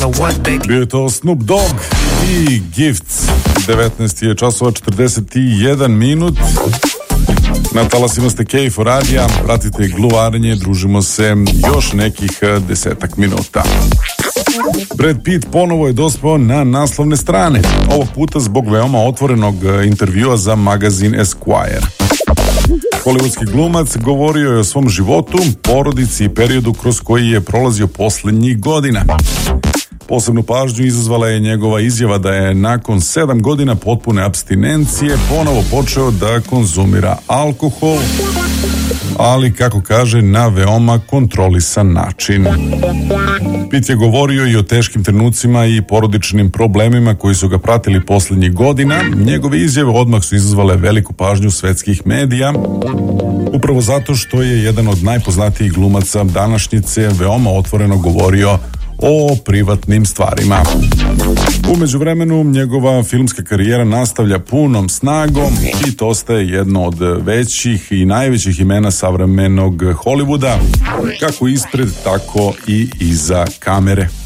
Bio je to Snoop Dogg i Gifts. 19 je časova 41 minut. Na talasima ste KFOR radija, pratite gluvarenje, družimo se još nekih 10 minuta. Brad Pitt ponovo je dospeo na naslovne strane, ovog puta zbog veoma otvorenog intervjua za magazin Esquire. Hollywoodski glumac govorio je o svom životu, porodici i periodu kroz koji je prolazio posljednjih godina. Posebnu pažnju izazvala je njegova izjava da je nakon 7 godina potpune apstinencije ponovo počeo da konzumira alkohol, ali kako kaže na veoma kontrolisan način. Pitt je govorio i o teškim trenucima i porodičnim problemima koji su ga pratili posljednjih godina. Njegove izjave odmah su izazvale veliku pažnju svetskih medija, upravo zato što je jedan od najpoznatijih glumaca današnjice veoma otvoreno govorio o privatnim stvarima. U međuvremenu njegova filmska karijera nastavlja punom snagom i to ostaje jedno od većih i najvećih imena savremenog Hollywooda, kako ispred, tako i iza kamere.